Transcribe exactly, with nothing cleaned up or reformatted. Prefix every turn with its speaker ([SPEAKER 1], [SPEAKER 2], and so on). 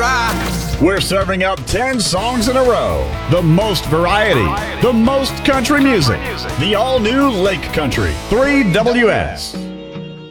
[SPEAKER 1] right.
[SPEAKER 2] We're serving up ten songs in a row. The most variety, the most country music. The all-new Lake Country, three W S.